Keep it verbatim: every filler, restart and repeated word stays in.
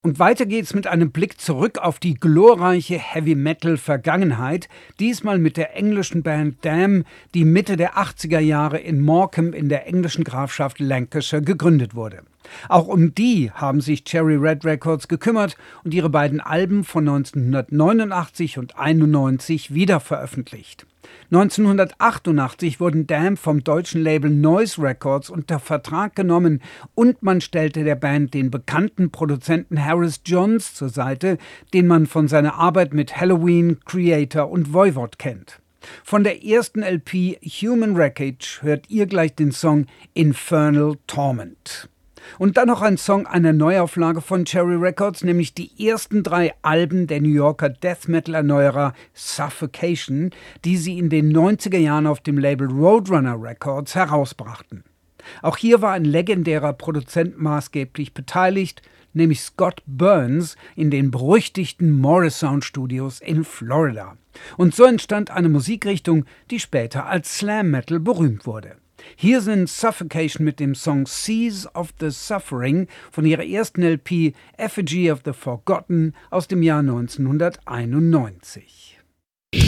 Und weiter geht's mit einem Blick zurück auf die glorreiche Heavy-Metal-Vergangenheit, diesmal mit der englischen Band Damn, die Mitte der achtziger Jahre in Morecambe in der englischen Grafschaft Lancashire gegründet wurde. Auch um die haben sich Cherry Red Records gekümmert und ihre beiden Alben von neunzehnhundertneunundachtzig und einundneunzig wieder veröffentlicht. neunzehnhundertachtundachtzig wurden Damn vom deutschen Label Noise Records unter Vertrag genommen und man stellte der Band den bekannten Produzenten Harris Johns zur Seite, den man von seiner Arbeit mit Halloween, Creator und Voivod kennt. Von der ersten L P Human Wreckage hört ihr gleich den Song Infernal Torment. Und dann noch ein Song einer Neuauflage von Cherry Records, nämlich die ersten drei Alben der New Yorker Death Metal-Erneuerer Suffocation, die sie in den neunziger Jahren auf dem Label Roadrunner Records herausbrachten. Auch hier war ein legendärer Produzent maßgeblich beteiligt, nämlich Scott Burns in den berüchtigten Morrisound Studios in Florida. Und so entstand eine Musikrichtung, die später als Slam Metal berühmt wurde. Hier sind Suffocation mit dem Song Seas of the Suffering von ihrer ersten L P Effigy of the Forgotten aus dem Jahr neunzehnhunderteinundneunzig.